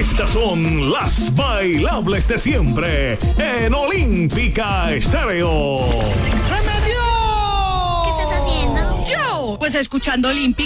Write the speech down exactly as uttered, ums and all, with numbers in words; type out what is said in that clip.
Estas son las bailables de siempre en Olímpica Estéreo. ¡Se me dio! ¿Qué estás haciendo? Yo, pues escuchando Olímpica.